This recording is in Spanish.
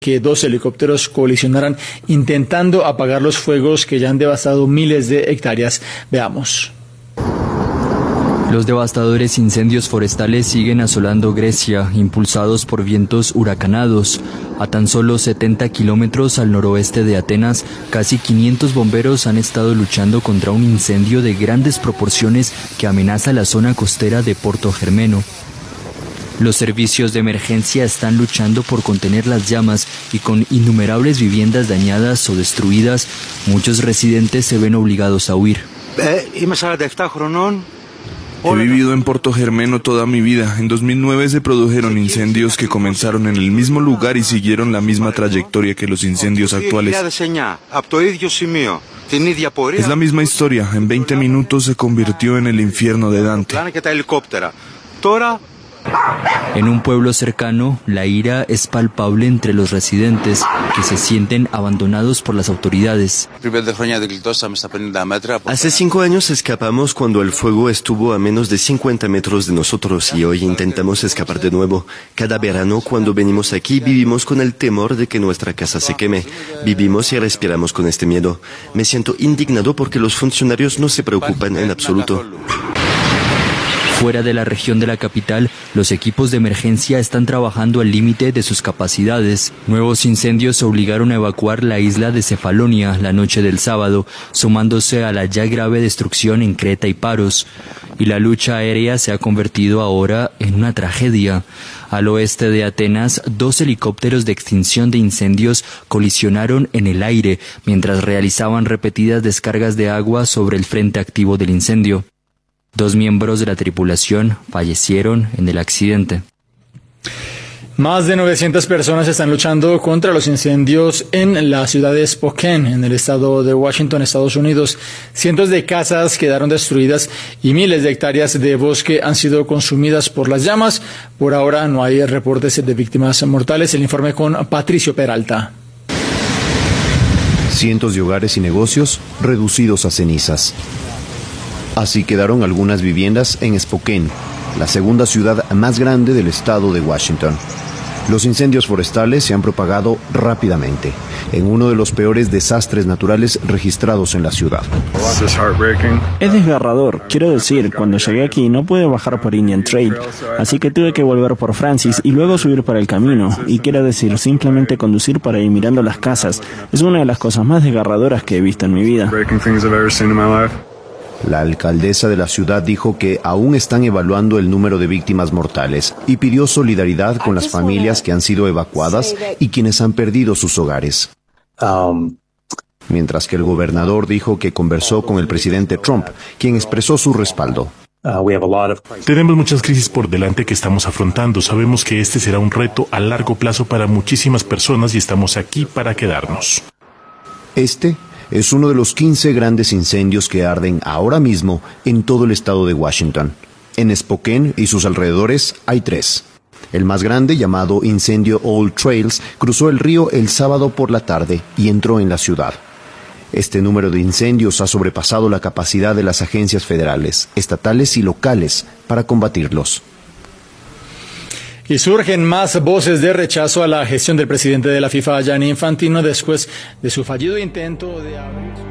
que 2 helicópteros colisionaran intentando apagar los fuegos que ya han devastado miles de hectáreas. Veamos. Los devastadores incendios forestales siguen asolando Grecia, impulsados por vientos huracanados. A tan solo 70 kilómetros al noroeste de Atenas, casi 500 bomberos han estado luchando contra un incendio de grandes proporciones que amenaza la zona costera de Porto Germeno. Los servicios de emergencia están luchando por contener las llamas y con innumerables viviendas dañadas o destruidas, muchos residentes se ven obligados a huir. He vivido en Porto Germeno toda mi vida. En 2009 se produjeron incendios que comenzaron en el mismo lugar y siguieron la misma trayectoria que los incendios actuales. Es la misma historia. En 20 minutos se convirtió en el infierno de Dante. En un pueblo cercano, la ira es palpable entre los residentes, que se sienten abandonados por las autoridades. Hace 5 años escapamos cuando el fuego estuvo a menos de 50 metros de nosotros y hoy intentamos escapar de nuevo. Cada verano cuando venimos aquí vivimos con el temor de que nuestra casa se queme. Vivimos y respiramos con este miedo. Me siento indignado porque los funcionarios no se preocupan en absoluto. Fuera de la región de la capital, los equipos de emergencia están trabajando al límite de sus capacidades. Nuevos incendios obligaron a evacuar la isla de Cefalonia la noche del sábado, sumándose a la ya grave destrucción en Creta y Paros. Y la lucha aérea se ha convertido ahora en una tragedia. Al oeste de Atenas, 2 helicópteros de extinción de incendios colisionaron en el aire mientras realizaban repetidas descargas de agua sobre el frente activo del incendio. 2 miembros de la tripulación fallecieron en el accidente. Más de 900 personas están luchando contra los incendios en la ciudad de Spokane, en el estado de Washington, Estados Unidos. Cientos de casas quedaron destruidas y miles de hectáreas de bosque han sido consumidas por las llamas. Por ahora no hay reportes de víctimas mortales. El informe con Patricio Peralta. Cientos de hogares y negocios reducidos a cenizas. Así quedaron algunas viviendas en Spokane, la segunda ciudad más grande del estado de Washington. Los incendios forestales se han propagado rápidamente, en uno de los peores desastres naturales registrados en la ciudad. Es desgarrador. Quiero decir, cuando llegué aquí no pude bajar por Indian Trail, así que tuve que volver por Francis y luego subir para el camino. Y quiero decir, simplemente conducir para ir mirando las casas es una de las cosas más desgarradoras que he visto en mi vida. La alcaldesa de la ciudad dijo que aún están evaluando el número de víctimas mortales y pidió solidaridad con las familias que han sido evacuadas y quienes han perdido sus hogares. Mientras que el gobernador dijo que conversó con el presidente Trump, quien expresó su respaldo. Tenemos muchas crisis por delante que estamos afrontando. Sabemos que este será un reto a largo plazo para muchísimas personas y estamos aquí para quedarnos. Este es uno de los 15 grandes incendios que arden ahora mismo en todo el estado de Washington. En Spokane y sus alrededores hay 3. El más grande, llamado Incendio Old Trails, cruzó el río el sábado por la tarde y entró en la ciudad. Este número de incendios ha sobrepasado la capacidad de las agencias federales, estatales y locales para combatirlos. Y surgen más voces de rechazo a la gestión del presidente de la FIFA, Gianni Infantino, después de su fallido intento de abrir